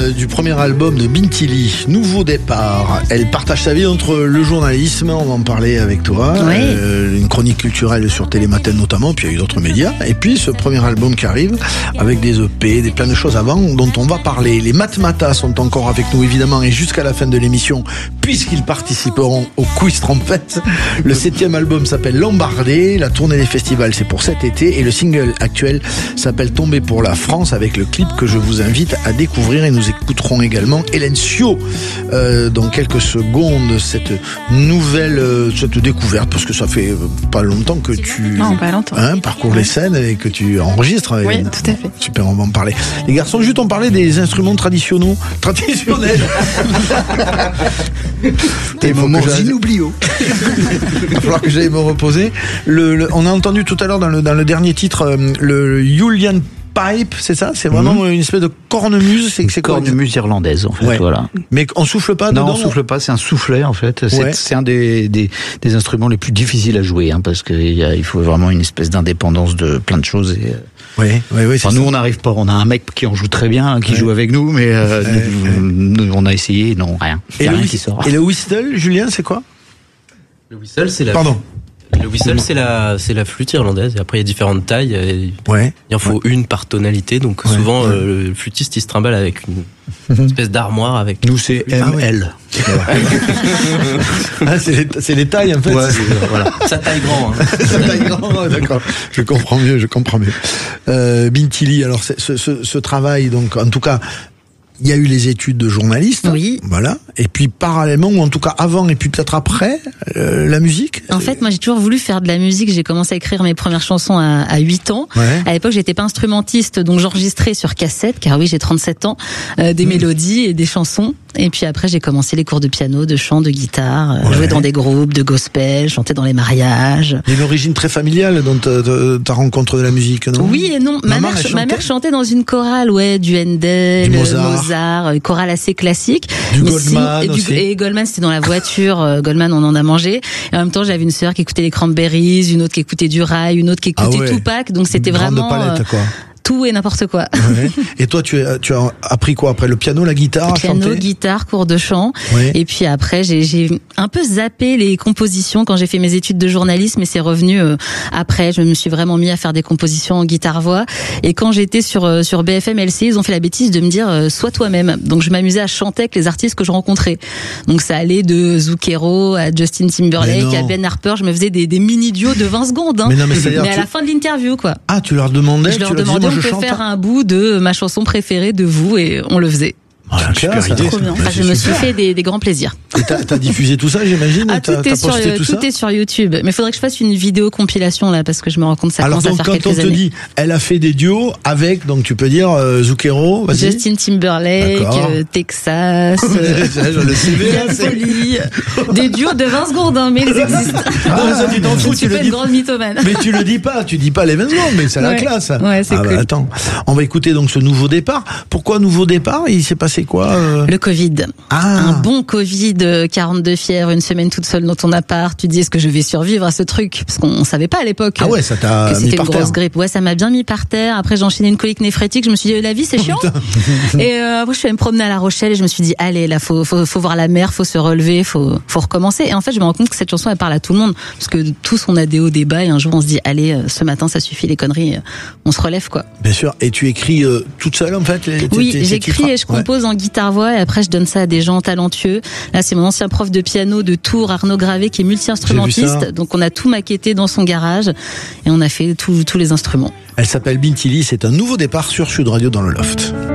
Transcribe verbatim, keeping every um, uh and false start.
euh, du premier album de Bintili, Nouveau départ. Elle partage sa vie entre le journalisme, on va en parler avec toi, oui. euh, une chronique culturelle sur Télématin notamment, puis il y a eu d'autres médias, et puis ce premier album qui arrive avec des E P, des plein de choses avant dont on va parler. Les Matmatas sont encore avec nous évidemment et jusqu'à la fin de l'émission puisqu'ils participeront au Quiz Trompette. Le septième album s'appelle Lombardé, la tournée des festivals c'est pour cet été et le single actuel s'appelle Tomber pour la France avec le clip que je vous invite à découvrir et nous écouterons également Hélène Sio euh, dans quelques secondes cette nouvelle euh, cette découverte parce que ça fait pas longtemps que tu non, pas longtemps. Hein, parcours les scènes et que tu enregistres. Oui, Hélène. tout à fait. Super, on va en parler. Les garçons, juste on parlait des instruments traditionnels. Traditionnels. Des moments inoubliables. Il va falloir que j'aille me reposer. Le, le, on a entendu tout à l'heure dans le, dans le dernier titre euh, le Julian Pipe, c'est ça? C'est vraiment mmh. une espèce de cornemuse. C'est, c'est quoi? Cornemuse irlandaise, en fait, ouais. Voilà. Mais on souffle pas non, dedans? Non, on souffle pas, c'est un soufflet, en fait. C'est, ouais. c'est un des, des, des instruments les plus difficiles à jouer, hein, parce qu'il y a, il faut vraiment une espèce d'indépendance de plein de choses et, oui, oui, oui. Enfin, nous, on n'arrive pas. On a un mec qui en joue très bien, qui ouais. joue avec nous, mais euh, ouais, nous, ouais. nous, on a essayé, non, rien. Et, rien le, qui sort. Et le whistle, Julien, c'est quoi? Le whistle, c'est la. Pardon. Le whistle, c'est la, c'est la flûte irlandaise. Et après, il y a différentes tailles. Et ouais. Il en faut ouais. une par tonalité. Donc, ouais. souvent, ouais. Euh, le flûtiste, il se trimballe avec une espèce d'armoire avec. Nous, c'est M L. Ah, ouais. ah, c'est, les, c'est les tailles, en fait. Ouais, c'est, voilà. Ça taille grand, hein. Ça taille grand, d'accord. Je comprends mieux, je comprends mieux. Euh, Bintili, alors, ce, ce, ce travail, donc, en tout cas, il y a eu les études de journaliste, oui. Voilà. Et puis parallèlement, ou en tout cas avant, et puis peut-être après, euh, la musique. En fait, moi, j'ai toujours voulu faire de la musique. J'ai commencé à écrire mes premières chansons à, à huit ans. Ouais. À l'époque, j'étais pas instrumentiste, donc j'enregistrais sur cassette, car oui, j'ai trente-sept ans, euh, des mmh. mélodies et des chansons. Et puis après, j'ai commencé les cours de piano, de chant, de guitare, ouais. jouer dans des groupes, de gospel, chanter dans les mariages. Il y a une origine très familiale dans ta, ta rencontre de la musique, non? Oui et non. Ma, mère, ma mère chantait dans une chorale, ouais, du Handel, du Mozart. Mozart, une chorale assez classique. Du mais Goldman si, et, aussi. Du, et Goldman, c'était dans la voiture. euh, Goldman, on en a mangé. Et en même temps, j'avais une sœur qui écoutait les Cranberries, une autre qui écoutait du Rail, une autre qui écoutait ah ouais. Tupac. Donc c'était une vraiment grande palette, quoi. Tout et n'importe quoi. Ouais. Et toi, tu as, tu as appris quoi après? Le piano, la guitare, piano, chanter? guitare, cours de chant. Ouais. Et puis après, j'ai, j'ai un peu zappé les compositions quand j'ai fait mes études de journalisme, et c'est revenu euh, après. Je me suis vraiment mis à faire des compositions en guitare-voix. Et quand j'étais sur euh, sur B F M L C, ils ont fait la bêtise de me dire euh, sois toi-même. Donc je m'amusais à chanter avec les artistes que je rencontrais. Donc ça allait de Zucchero à Justin Timberlake à Ben Harper. Je me faisais des, des mini duos de vingt secondes. Hein. Mais non, mais, c'est-à-dire mais à tu... la fin de l'interview, quoi. Ah, tu leur demandais? Je leur tu demandais, leur disais, on moi, je peut chante faire un bout de ma chanson préférée de vous, et on le faisait. Voilà, super c'est idée, trop bien. Enfin, je me suis fait des, des grands plaisirs. Et t'as, t'as diffusé tout ça, j'imagine? Ah, tout, t'as, est, t'as sur, tout, tout ça est sur YouTube. Mais il faudrait que je fasse une vidéo compilation là, parce que je me rends compte que ça alors, commence donc, à faire quelques années. Alors, quand on te dit, elle a fait des duos avec, donc tu peux dire euh, Zucchero, vas-y. Justin Timberlake, euh, Texas, euh, le C V, Poli, des duos de vingt secondes, hein, mais ils existent. Ah, mais ça, tu t'en fous, je tu suis le pas dis. Une grande mythomane. Mais tu le dis pas, tu dis pas les vingt secondes, mais c'est ouais. la classe. Ouais, c'est ah cool. Bah, attends, on va écouter donc ce nouveau départ. Pourquoi nouveau départ? Il s'est passé quoi euh... Le Covid. Ah. Un bon Covid, quarante-deux fièvres, une semaine toute seule dans ton appart. Tu dis, est-ce que je vais survivre à ce truc? Parce qu'on savait pas à l'époque. Ah ouais, ça t'a que mis c'était par une terre. grosse grippe. Ouais, ça m'a bien mis par terre. Après, j'ai enchaîné une colique néphrétique. Je me suis dit, la vie, c'est chiant. Oh, et euh, après, je suis allée me promener à La Rochelle et je me suis dit, allez, là, faut, faut, faut voir la mer, faut se relever, faut, faut recommencer. Et en fait, je me rends compte que cette chanson, elle parle à tout le monde. Parce que tous, on a des hauts, des bas. Et un jour, on se dit, allez, ce matin, ça suffit, les conneries. On se relève, quoi. Bien sûr. Et tu écris euh, toute seule, en fait? Les, oui, t'es, t'es, j'écris et je compose ouais. en guitare-voix. Et après, je donne ça à des gens talentueux. Là, c'est mon ancien prof de piano de Tours, Arnaud Gravé, qui est multi-instrumentiste. Donc, on a tout maquetté dans son garage et on a fait tous les instruments. Elle s'appelle Bintili, c'est un nouveau départ sur Sud Radio dans le Loft.